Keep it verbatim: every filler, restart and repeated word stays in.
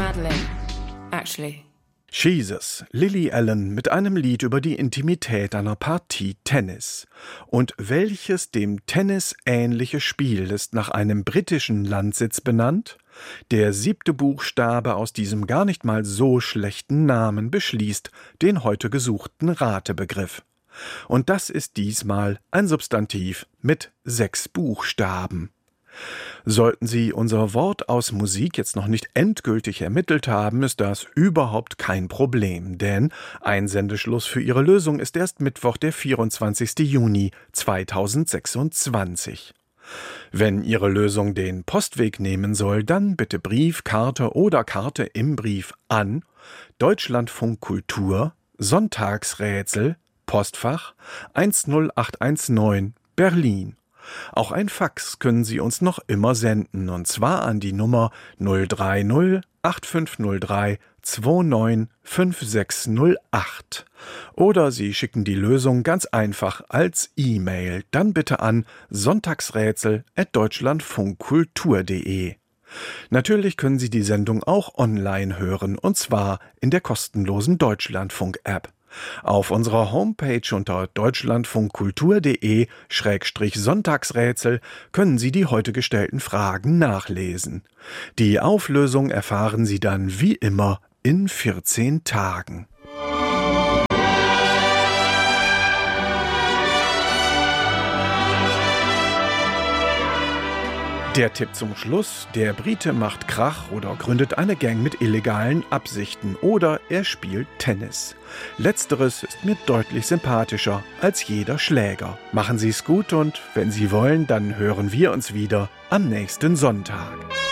Madeline, actually. Jesus, Lily Allen mit einem Lied über die Intimität einer Partie Tennis. Und welches dem Tennis ähnliche Spiel ist nach einem britischen Landsitz benannt? Der siebte Buchstabe aus diesem gar nicht mal so schlechten Namen beschließt den heute gesuchten Ratebegriff. Und das ist diesmal ein Substantiv mit sechs Buchstaben. Sollten Sie unser Wort aus Musik jetzt noch nicht endgültig ermittelt haben, ist das überhaupt kein Problem, denn Einsendeschluss für Ihre Lösung ist erst Mittwoch, der vierundzwanzigste Juni zweitausendsechsundzwanzig. Wenn Ihre Lösung den Postweg nehmen soll, dann bitte Brief, Karte oder Karte im Brief an Deutschlandfunk Kultur, Sonntagsrätsel, Postfach eins null acht eins neun, Berlin. Auch ein Fax können Sie uns noch immer senden, und zwar an die Nummer null drei null acht fünf null drei zwei neun fünf sechs null acht. Oder Sie schicken die Lösung ganz einfach als E-Mail, dann bitte an sonntagsrätsel at deutschlandfunkkultur punkt de. Natürlich können Sie die Sendung auch online hören, und zwar in der kostenlosen Deutschlandfunk-App. Auf unserer Homepage unter deutschlandfunkkultur punkt de Schrägstrich Sonntagsrätsel können Sie die heute gestellten Fragen nachlesen. Die Auflösung erfahren Sie dann wie immer in vierzehn Tagen. Der Tipp zum Schluss: Der Brite macht Krach oder gründet eine Gang mit illegalen Absichten oder er spielt Tennis. Letzteres ist mir deutlich sympathischer als jeder Schläger. Machen Sie es gut und wenn Sie wollen, dann hören wir uns wieder am nächsten Sonntag.